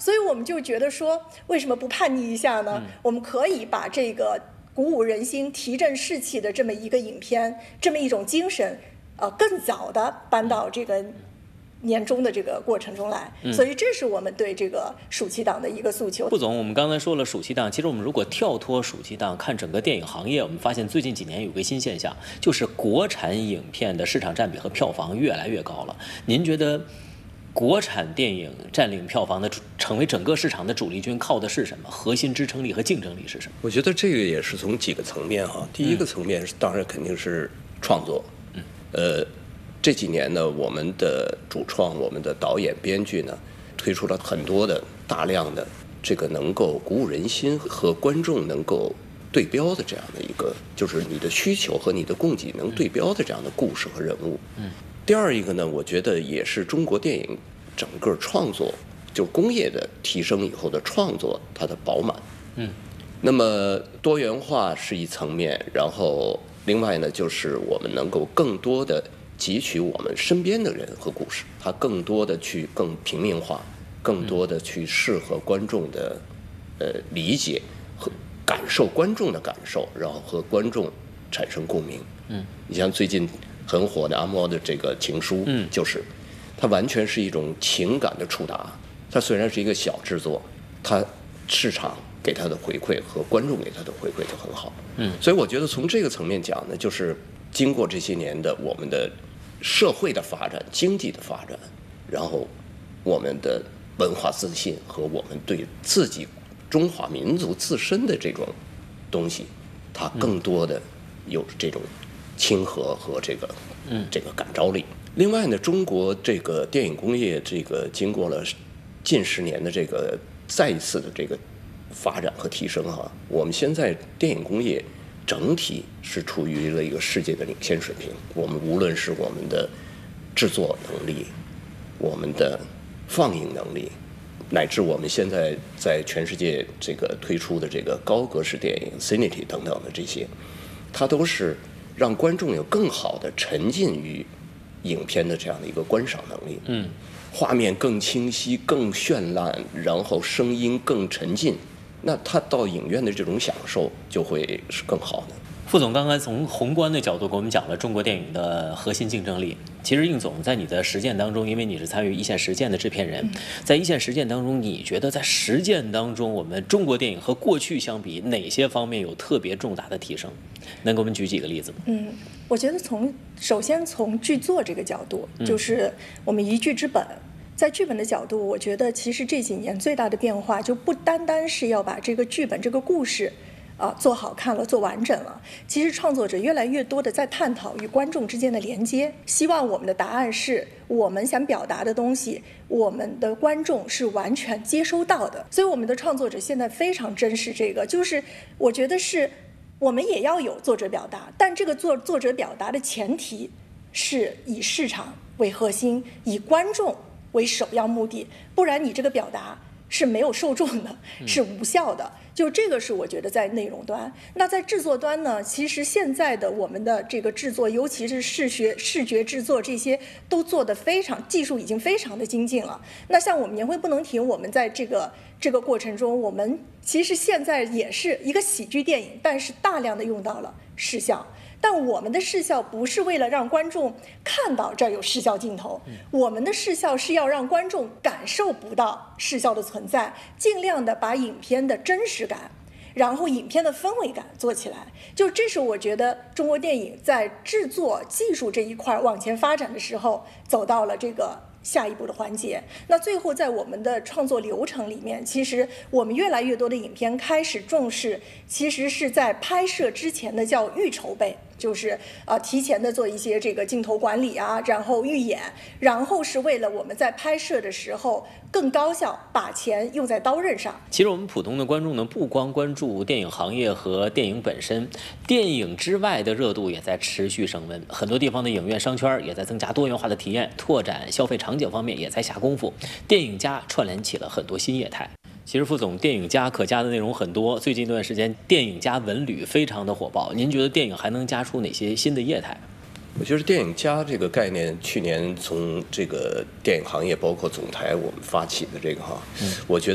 所以我们就觉得说，为什么不叛逆一下呢？我们可以把这个鼓舞人心、提振士气的这么一个影片，这么一种精神，更早的搬到这个年终的这个过程中来，所以这是我们对这个暑期档的一个诉求。 副总，我们刚才说了暑期档，其实我们如果跳脱暑期档看整个电影行业，我们发现最近几年有个新现象，就是国产影片的市场占比和票房越来越高了。您觉得国产电影占领票房的成为整个市场的主力军，靠的是什么？核心支撑力和竞争力是什么？ 我觉得这个也是从几个层面哈。第一个层面当然肯定是创作，这几年呢，我们的主创、我们的导演、编剧呢，推出了很多的大量的这个能够鼓舞人心和观众能够对标的这样的一个，就是你的需求和你的供给能对标的这样的故事和人物。第二一个呢，我觉得也是中国电影整个创作，就是工业的提升以后的创作，它的饱满。那么多元化是一层面，然后另外呢，就是我们能够更多的汲取我们身边的人和故事，它更多的去更平民化，更多的去适合观众的理解和感受观众的感受，然后和观众产生共鸣。你像最近很火的阿莫的这个情书，就是它完全是一种情感的触达。它虽然是一个小制作，它市场给它的回馈和观众给它的回馈就很好。所以我觉得从这个层面讲呢，就是经过这些年的我们的社会的发展、经济的发展，然后我们的文化自信和我们对自己中华民族自身的这种东西，它更多的有这种亲和和这个感召力。另外呢，中国这个电影工业这个经过了近10年的这个再一次的这个发展和提升哈，我们现在电影工业整体是处于了一个世界的领先水平。我们无论是我们的制作能力、我们的放映能力，乃至我们现在在全世界这个推出的这个高格式电影 Cinity 等等的这些，它都是让观众有更好的沉浸于影片的这样的一个观赏能力。画面更清晰、更绚烂，然后声音更沉浸，那他到影院的这种享受就会是更好的。 副总刚才从宏观的角度给我们讲了中国电影的核心竞争力。其实应总在你的实践当中，因为你是参与一线实践的制片人，在一线实践当中，你觉得在实践当中，我们中国电影和过去相比，哪些方面有特别重大的提升？能给我们举几个例子吗？ 我觉得首先从剧作这个角度，就是我们一剧之本。在剧本的角度，我觉得其实这几年最大的变化就不单单是要把这个剧本、这个故事，做好看了、做完整了。其实创作者越来越多的在探讨与观众之间的连接，希望我们的答案是我们想表达的东西，我们的观众是完全接收到的。所以我们的创作者现在非常珍视这个，就是我觉得是我们也要有作者表达，但这个作者表达的前提是以市场为核心，以观众为首要目的，不然你这个表达是没有受众的，是无效的。就这个是我觉得在内容端。那在制作端呢，其实现在的我们的这个制作，尤其是视觉制作，这些都做得非常，技术已经非常的精进了。那像我们年会不能停，我们在这个过程中，我们其实现在也是一个喜剧电影，但是大量的用到了视效。但我们的视效不是为了让观众看到这儿有视效镜头，我们的视效是要让观众感受不到视效的存在，尽量的把影片的真实感，然后影片的氛围感做起来。就这是我觉得中国电影在制作技术这一块往前发展的时候，走到了这个下一步的环节。那最后在我们的创作流程里面，其实我们越来越多的影片开始重视，其实是在拍摄之前的叫预筹备，就是提前的做一些这个镜头管理啊，然后预演，然后是为了我们在拍摄的时候更高效，把钱用在刀刃上。 其实我们普通的观众呢，不光关注电影行业和电影本身，电影之外的热度也在持续升温。很多地方的影院商圈也在增加多元化的体验，拓展消费场景方面也在下功夫。电影加串联起了很多新业态。其实副总，电影加可加的内容很多，最近一段时间电影加文旅非常的火爆。您觉得电影还能加出哪些新的业态？ 我觉得电影加这个概念，去年从这个电影行业包括总台我们发起的这个我觉得